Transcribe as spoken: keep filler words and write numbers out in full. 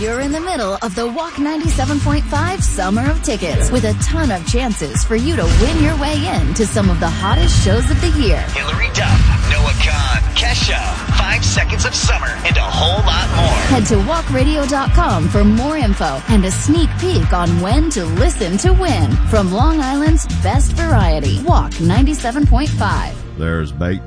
You're in the middle of the Walk ninety-seven point five Summer of Tickets with a ton of chances for you to win your way in to some of the hottest shows of the year. Hillary Duff, Noah Khan, Kesha, Five Seconds of Summer, and a whole lot more. Head to walk radio dot com for more info and a sneak peek on when to listen to win. From Long Island's best variety, Walk ninety-seven point five. There's bait